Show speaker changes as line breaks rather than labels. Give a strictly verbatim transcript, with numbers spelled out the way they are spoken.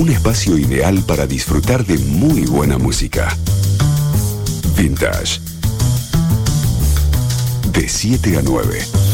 un espacio ideal para disfrutar de muy buena música. Vintage. De siete a nueve.